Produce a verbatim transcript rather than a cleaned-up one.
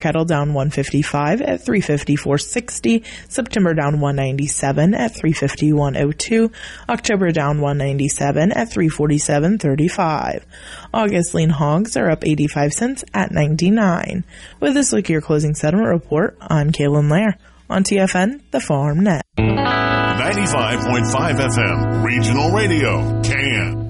Kettle down one fifty-five at three fifty-four sixty. September down one ninety-seven at three fifty-one oh two. October down one ninety-seven at three forty-seven thirty-five. August lean hogs are up eighty-five cents at ninety-nine. With this look at your closing settlement report, I'm Kaylin Lair on T F N, the Farm Net. ninety-five point five F M, Regional Radio, Can.